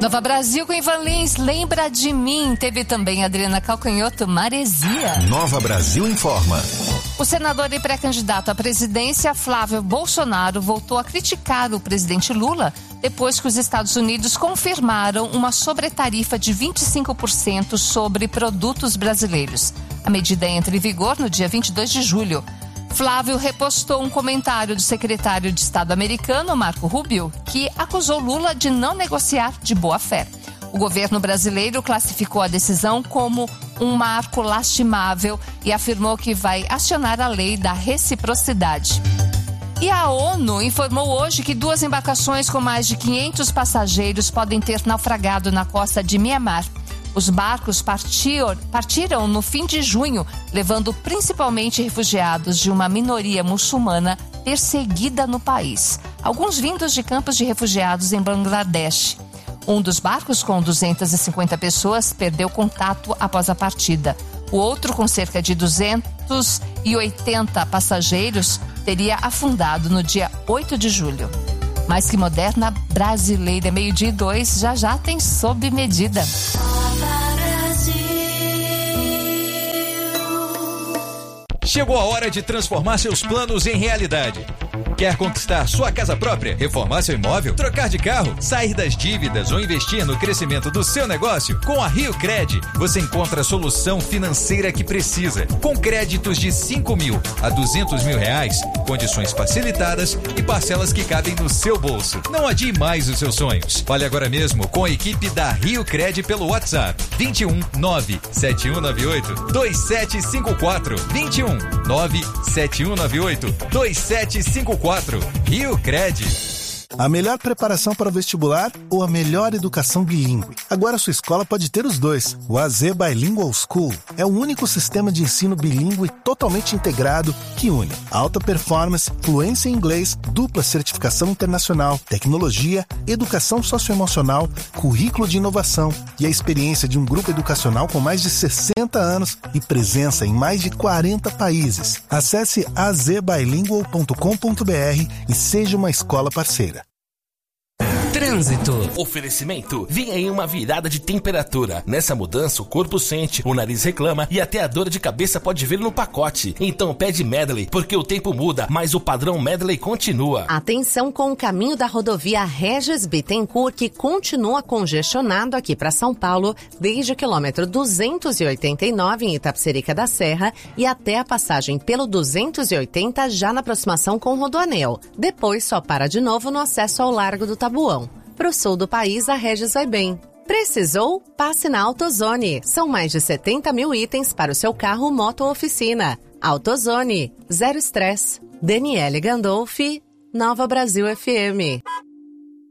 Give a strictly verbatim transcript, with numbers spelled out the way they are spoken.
Nova Brasil com Ivan Lins, Lembra de Mim. Teve também Adriana Calcanhoto, Maresia. Nova Brasil informa. O senador e pré-candidato à presidência, Flávio Bolsonaro, voltou a criticar o presidente Lula depois que os Estados Unidos confirmaram uma sobretarifa de vinte e cinco por cento sobre produtos brasileiros. A medida entra em vigor no dia vinte e dois de julho. Flávio repostou um comentário do secretário de Estado americano, Marco Rubio, que acusou Lula de não negociar de boa fé. O governo brasileiro classificou a decisão como um marco lastimável e afirmou que vai acionar a lei da reciprocidade. E a ONU informou hoje que duas embarcações com mais de quinhentos passageiros podem ter naufragado na costa de Mianmar. Os barcos partiram, partiram no fim de junho, levando principalmente refugiados de uma minoria muçulmana perseguida no país. Alguns vindos de campos de refugiados em Bangladesh. Um dos barcos, com duzentas e cinquenta pessoas, perdeu contato após a partida. O outro, com cerca de duzentos e oitenta passageiros, teria afundado no dia oito de julho. Mais que moderna, brasileira, meio-dia e dois, já já tem sob medida. Chegou a hora de transformar seus planos em realidade. Quer conquistar sua casa própria, reformar seu imóvel, trocar de carro, sair das dívidas ou investir no crescimento do seu negócio? Com a Rio Cred, você encontra a solução financeira que precisa. Com créditos de cinco mil a duzentos mil reais, condições facilitadas e parcelas que cabem no seu bolso. Não adie mais os seus sonhos. Fale agora mesmo com a equipe da Rio Cred pelo WhatsApp vinte e um nove sete um nove oito dois sete cinco quatro vinte e um nove sete um nove oito dois sete cinco quatro. Rio Cred. A melhor preparação para o vestibular ou a melhor educação bilíngue? Agora sua escola pode ter os dois. O A Z Bilingual School é o único sistema de ensino bilíngue totalmente integrado que une alta performance, fluência em inglês, dupla certificação internacional, tecnologia, educação socioemocional, currículo de inovação e a experiência de um grupo educacional com mais de sessenta anos e presença em mais de quarenta países. Acesse a z bilingual ponto com ponto b r e seja uma escola parceira. Trânsito. Oferecimento. Vem aí uma virada de temperatura. Nessa mudança, o corpo sente, o nariz reclama e até a dor de cabeça pode vir no pacote. Então pede Medley, porque o tempo muda, mas o padrão Medley continua. Atenção com o caminho da rodovia Regis Bittencourt, que continua congestionado aqui para São Paulo, desde o quilômetro duzentos e oitenta e nove em Itapecerica da Serra e até a passagem pelo duzentos e oitenta já na aproximação com o Rodoanel. Depois só para de novo no acesso ao Largo do Tabuão. Pro sul do país, a Regis vai bem. Precisou? Passe na AutoZone. São mais de setenta mil itens para o seu carro, moto ou oficina. AutoZone. Zero estresse. Daniele Gandolfi, Nova Brasil F M.